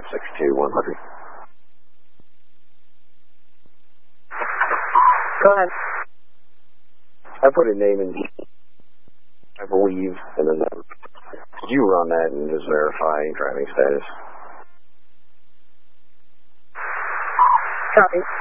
62100. Go ahead. I put a name in, I believe, and then could you run that and just verify driving status? Copy.